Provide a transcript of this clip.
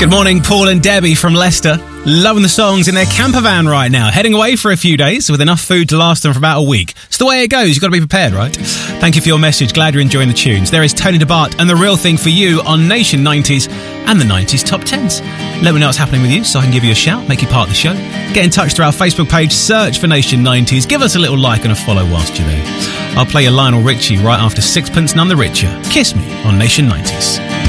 Good morning, Paul and Debbie from Leicester. Loving the songs in their camper van right now. Heading away for a few days with enough food to last them for about a week. It's the way it goes. You've got to be prepared, right? Thank you for your message. Glad you're enjoying the tunes. There is Tony DeBart and The Real Thing for you on Nation 90s and the 90s Top 10s. Let me know what's happening with you so I can give you a shout, make you part of the show. Get in touch through our Facebook page, search for Nation 90s. Give us a little like and a follow whilst you're there. I'll play you Lionel Richie right after Sixpence None the Richer. Kiss Me on Nation 90s.